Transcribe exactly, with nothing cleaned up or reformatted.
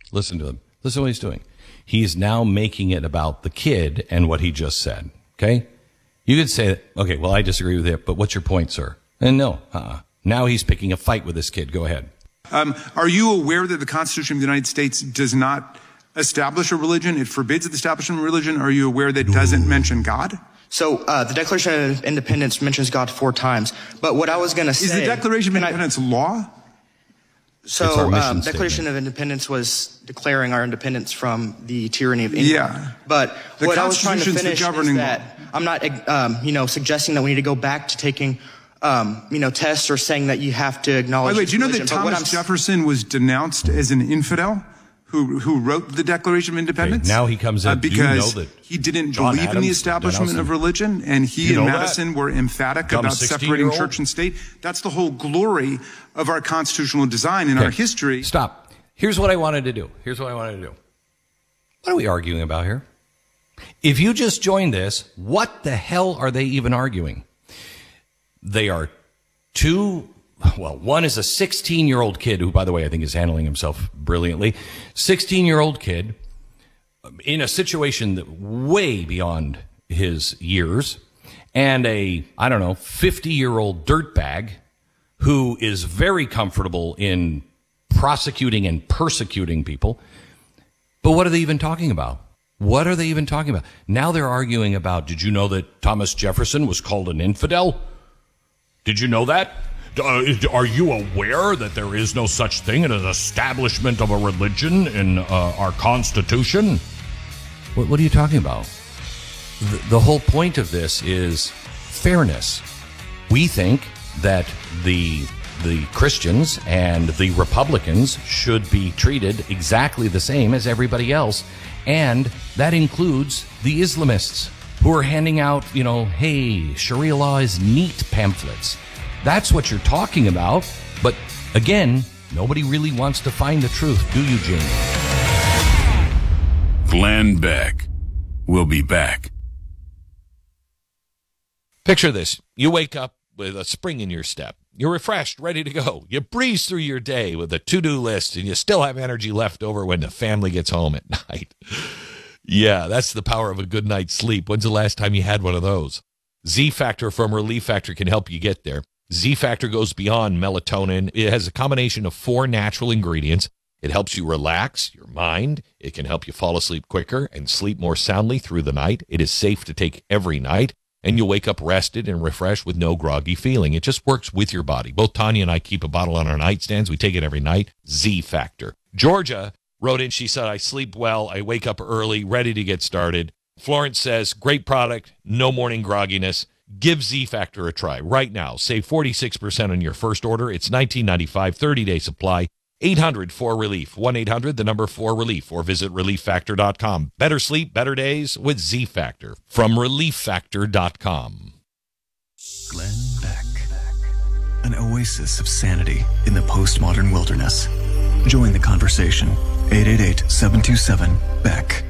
Listen to him. Listen to what he's doing. He's now making it about the kid and what he just said. Okay? You could say, okay, well, I disagree with it, but what's your point, sir? And no, uh-uh. Now he's picking a fight with this kid. Go ahead. Um, are you aware that the Constitution of the United States does not establish a religion? It forbids the establishment of religion. Are you aware that it doesn't mention God? So uh, the Declaration of Independence mentions God four times. But what I was going to say... Is the Declaration of Independence I, law? So um, Declaration of Independence was declaring our independence from the tyranny of England. Yeah. But the what I was trying to finish is that law. I'm not, um, you know, suggesting that we need to go back to taking... Um, you know, tests or saying that you have to acknowledge. Wait, wait, do you know religion. that Thomas Jefferson was denounced as an infidel who who wrote the Declaration of Independence? Okay, now he comes in uh, because you know that he didn't John believe Adams in the establishment of religion, and he you and know Madison that? were emphatic Dumb about separating church and state. That's the whole glory of our constitutional design in okay. our history. Stop. Here's what I wanted to do. Here's what I wanted to do. What are we arguing about here? If you just joined this, what the hell are they even arguing? They are Two, well, one is a sixteen-year-old kid who, by the way, I think is handling himself brilliantly. sixteen-year-old kid in a situation that way beyond his years, and a, I don't know, fifty-year-old dirtbag who is very comfortable in prosecuting and persecuting people. But what are they even talking about? What are they even talking about? Now they're arguing about, did you know that Thomas Jefferson was called an infidel? Did you know that? Uh, are you aware that there is no such thing as an establishment of a religion in uh, our Constitution? What, what are you talking about? The, the whole point of this is fairness. We think that the the Christians and the Republicans should be treated exactly the same as everybody else, and that includes the Islamists, who are handing out, you know, hey, Sharia law is neat pamphlets. That's what you're talking about. But again, nobody really wants to find the truth, do you, Jamie? Glenn Beck. We'll be back. Picture this. You wake up with a spring in your step. You're refreshed, ready to go. You breeze through your day with a to-do list, and you still have energy left over when the family gets home at night. Yeah, that's the power of a good night's sleep. When's the last time you had one of those? Z-Factor from Relief Factor can help you get there. Z-Factor goes beyond melatonin. It has a combination of four natural ingredients. It helps you relax your mind. It can help you fall asleep quicker and sleep more soundly through the night. It is safe to take every night, and you'll wake up rested and refreshed with no groggy feeling. It just works with your body. Both Tanya and I keep a bottle on our nightstands. We take it every night. Z-Factor. Georgia wrote in, she said, I sleep well, I wake up early, ready to get started. Florence says, great product, no morning grogginess. Give Z-Factor a try right now. Save forty-six percent on your first order. It's nineteen ninety-five, thirty-day supply. eight hundred four relief, one eight hundred, the number four relief, or visit relief factor dot com. Better sleep, better days with Z-Factor from relief factor dot com. Glenn Beck, an oasis of sanity in the postmodern wilderness. Join the conversation. eight eight eight, seven two seven, B E C K.